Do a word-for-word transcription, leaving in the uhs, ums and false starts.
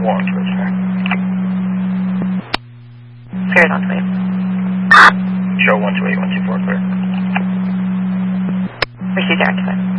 one, clear, sir. Clear on to eight. Show one two eight, one two four, clear. Received activate.